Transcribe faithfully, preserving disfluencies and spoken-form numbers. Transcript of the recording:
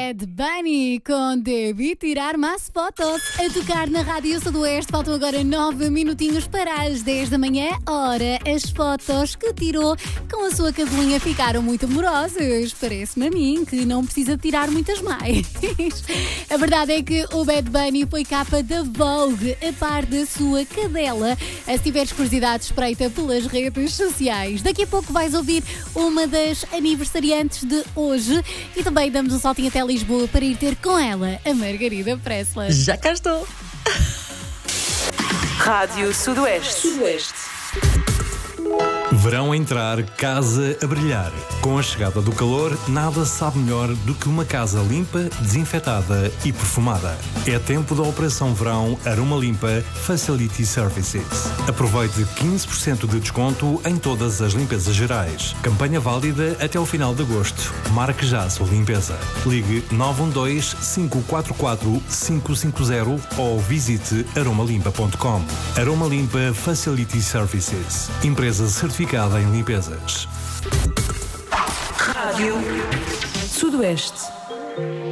Bad Bunny com Devi tirar mais fotos a tocar na Rádio Sudoeste. Faltam agora nove minutinhos para as dez da manhã. Ora, as fotos que tirou com a sua cadelinha ficaram muito amorosas. Parece-me a mim que não precisa tirar muitas mais. A verdade é que o Bad Bunny foi capa da Vogue a par da sua cadela. Se tiveres curiosidade, espreita pelas redes sociais. Daqui a pouco vais ouvir uma das aniversariantes de hoje e também damos um saltinho até Lisboa para ir ter com ela a Margarida Pressler. Já cá estou. Rádio Sudoeste. Sudoeste. Verão a entrar, casa a brilhar. Com a chegada do calor, nada sabe melhor do que uma casa limpa, desinfetada e perfumada. É tempo da Operação Verão Aroma Limpa Facility Services. Aproveite quinze por cento de desconto em todas as limpezas gerais. Campanha válida até o final de agosto. Marque já a sua limpeza. Ligue nove um dois, cinco quatro quatro, cinco cinco zero ou visite aroma limpa ponto com. Aroma Limpa Facility Services. Empresa certificada em limpezas. Rádio Sudoeste.